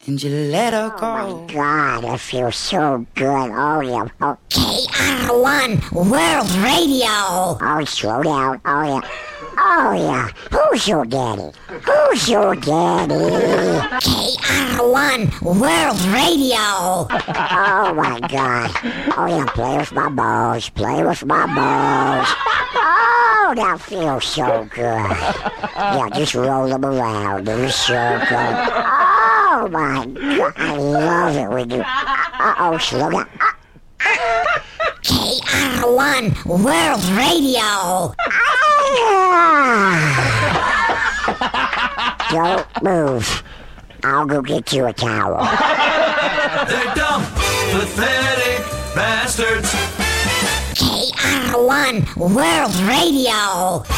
and you let her go. Oh my God, I feel so good. Oh yeah. Oh, KR1 World Radio. oh, slow down. Oh yeah. Oh yeah. Who's your daddy? Who's your daddy? KR1 World Radio. Oh my God. Oh yeah, play with my balls. Play with my balls. Oh, that feels so good. Yeah, just roll them around in a circle. Oh my God, I love it when you. Uh-oh, slow down. KR1 World Radio. Don't move. I'll go get you a towel. They're dumb, pathetic bastards. KR1 World Radio.